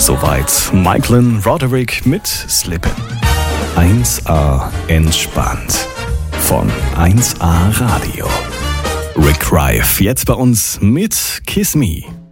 Soweit Michael Roderick mit Slippin'. 1A entspannt von 1A Radio. Rick Rife jetzt bei uns mit Kiss Me.